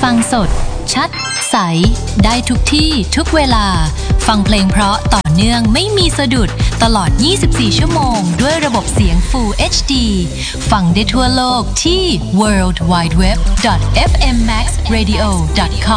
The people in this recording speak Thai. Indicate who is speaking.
Speaker 1: ฟังสดชัดใสได้ทุกที่ทุกเวลาฟังเพลงเพราะต่อเนื่องไม่มีสะดุดตลอด24ชั่วโมงด้วยระบบเสียง Full HD ฟังได้ทั่วโลกที่ worldwideweb.fmmaxradio.com